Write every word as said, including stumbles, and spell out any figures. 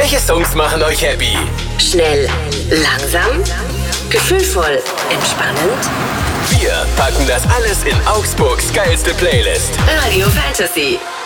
Welche Songs machen euch happy? Schnell, langsam, gefühlvoll, entspannend. Wir packen das alles in Augsburgs geilste Playlist. Radio Fantasy.